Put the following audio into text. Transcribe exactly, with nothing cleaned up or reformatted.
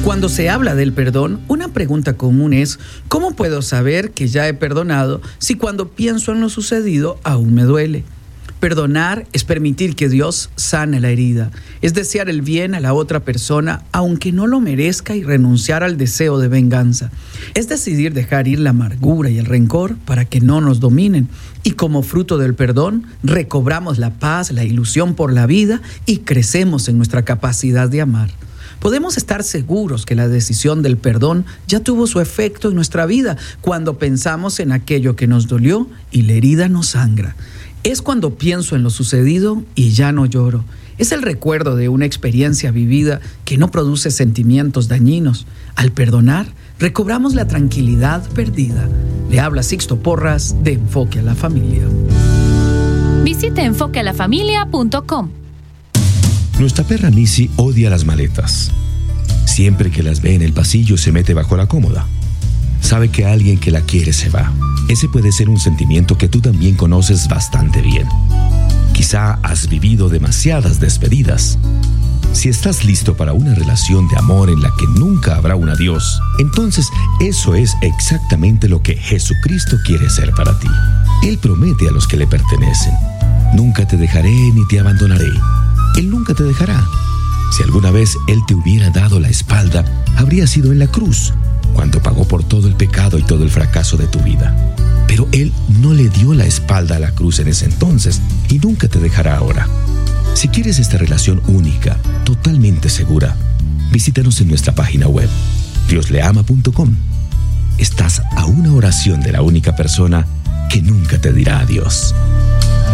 Cuando se habla del perdón, una pregunta común es: ¿cómo puedo saber que ya he perdonado si cuando pienso en lo sucedido aún me duele? Perdonar es permitir que Dios sane la herida, es desear el bien a la otra persona aunque no lo merezca y renunciar al deseo de venganza. Es decidir dejar ir la amargura y el rencor para que no nos dominen. Y como fruto del perdón, recobramos la paz, la ilusión por la vida y crecemos en nuestra capacidad de amar. Podemos estar seguros que la decisión del perdón ya tuvo su efecto en nuestra vida cuando pensamos en aquello que nos dolió y la herida nos sangra. Es cuando pienso en lo sucedido y ya no lloro. Es el recuerdo de una experiencia vivida que no produce sentimientos dañinos. Al perdonar, recobramos la tranquilidad perdida. Le habla Sixto Porras de Enfoque a la Familia. Visite enfoque a la familia punto com. Nuestra perra Missy odia las maletas. Siempre que las ve en el pasillo se mete bajo la cómoda. Sabe que alguien que la quiere se va. Ese puede ser un sentimiento que tú también conoces bastante bien. Quizá has vivido demasiadas despedidas. Si estás listo para una relación de amor en la que nunca habrá un adiós, entonces eso es exactamente lo que Jesucristo quiere ser para ti. Él promete a los que le pertenecen: nunca te dejaré ni te abandonaré. Él nunca te dejará. Si alguna vez Él te hubiera dado la espalda, habría sido en la cruz, cuando pagó por todo el pecado y todo el fracaso de tu vida. Pero Él no le dio la espalda a la cruz en ese entonces y nunca te dejará ahora. Si quieres esta relación única, totalmente segura, visítanos en nuestra página web, dios le ama punto com. Estás a una oración de la única persona que nunca te dirá adiós.